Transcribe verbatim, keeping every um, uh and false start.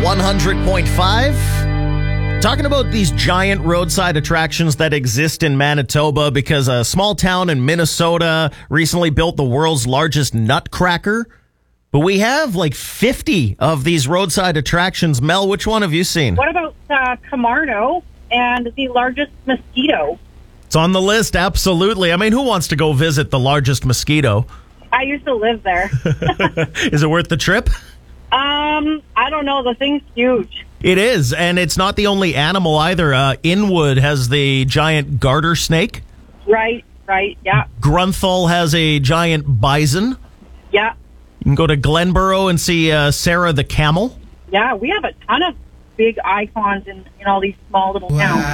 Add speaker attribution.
Speaker 1: one hundred point five. Talking about these giant roadside attractions that exist in Manitoba because a small town in Minnesota recently built the world's largest nutcracker. But we have like fifty of these roadside attractions. Mel, which one have you seen?
Speaker 2: What about uh, Camardo and the largest mosquito?
Speaker 1: It's on the list, absolutely. I mean, who wants to go visit the largest mosquito?
Speaker 2: I used to live there.
Speaker 1: Is it worth the trip?
Speaker 2: Um, I don't know. The thing's huge.
Speaker 1: It is, and it's not the only animal either. Uh, Inwood has the giant garter snake.
Speaker 2: Right, right, yeah.
Speaker 1: Grunthal has a giant bison.
Speaker 2: Yeah.
Speaker 1: You can go to Glenborough and see uh, Sarah the camel.
Speaker 2: Yeah, we have a ton of big icons in, in all these small little towns.